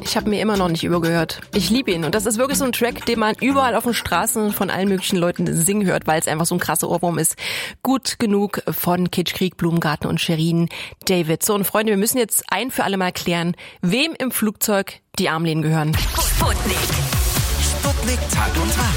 Ich habe mir immer noch nicht übergehört. Ich liebe ihn und das ist wirklich so ein Track, den man überall auf den Straßen von allen möglichen Leuten singen hört, weil es einfach so ein krasser Ohrwurm ist. Gut genug von Kitschkrieg, Blumengarten und Shirin David. So, und Freunde, wir müssen jetzt ein für alle Mal klären, wem im Flugzeug die Armlehnen gehören. Sputnik Tag und Tag.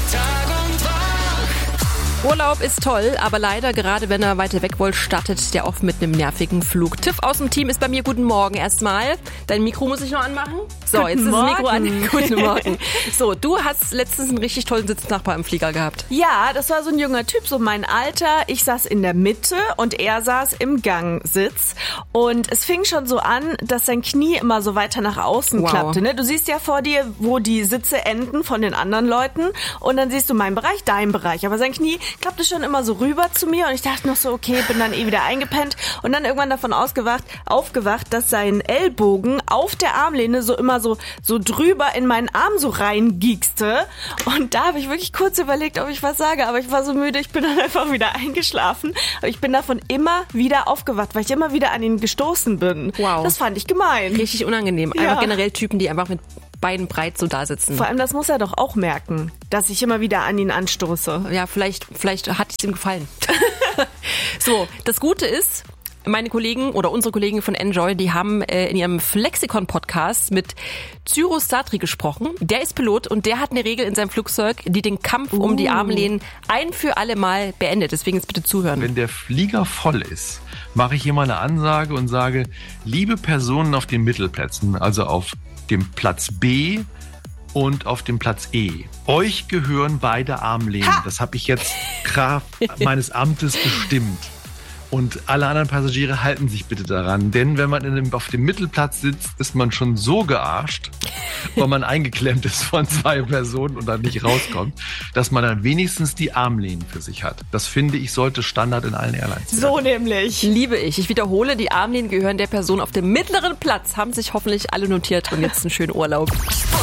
Urlaub ist toll, aber leider, gerade wenn er weiter weg will, startet der oft mit einem nervigen Flug. Tiff aus dem Team ist bei mir. Guten Morgen erstmal. Dein Mikro muss ich noch anmachen. So, jetzt ist das Mikro an. Guten Morgen. So, du hast letztens einen richtig tollen Sitznachbar im Flieger gehabt. Ja, das war so ein junger Typ, so mein Alter. Ich saß in der Mitte und er saß im Gangsitz. Und es fing schon so an, dass sein Knie immer so weiter nach außen klappte. Ne? Du siehst ja vor dir, wo die Sitze enden von den anderen Leuten. Und dann siehst du meinen Bereich, deinen Bereich. Aber sein Knie klappte schon immer so rüber zu mir und ich dachte noch so, okay, bin dann wieder eingepennt und dann irgendwann davon aufgewacht, dass sein Ellbogen auf der Armlehne so immer so drüber in meinen Arm so reingiekste und da habe ich wirklich kurz überlegt, ob ich was sage, aber ich war so müde, ich bin dann einfach wieder eingeschlafen, aber ich bin davon immer wieder aufgewacht, weil ich immer wieder an ihn gestoßen bin. Wow. Das fand ich gemein. Richtig unangenehm. Ja. Einfach generell Typen, die einfach mit beiden breit so da sitzen. Vor allem, das muss er doch auch merken, dass ich immer wieder an ihn anstoße. Ja, vielleicht hat es ihm gefallen. So, das Gute ist, meine Kollegen oder unsere Kollegen von Enjoy, die haben in ihrem Flexikon-Podcast mit Cyrus Satri gesprochen. Der ist Pilot und der hat eine Regel in seinem Flugzeug, die den Kampf um die Armlehnen ein für alle Mal beendet. Deswegen jetzt bitte zuhören. Wenn der Flieger voll ist, mache ich immer eine Ansage und sage, liebe Personen auf den Mittelplätzen, also auf dem Platz B und auf dem Platz E. Euch gehören beide Armlehnen. Das habe ich jetzt Kraft meines Amtes bestimmt. Und alle anderen Passagiere halten sich bitte daran. Denn wenn man auf dem Mittelplatz sitzt, ist man schon so gearscht, weil man eingeklemmt ist von zwei Personen und dann nicht rauskommt, dass man dann wenigstens die Armlehnen für sich hat. Das finde ich, sollte Standard in allen Airlines sein. So nämlich. Liebe ich. Ich wiederhole, die Armlehnen gehören der Person auf dem mittleren Platz. Haben sich hoffentlich alle notiert und jetzt einen schönen Urlaub.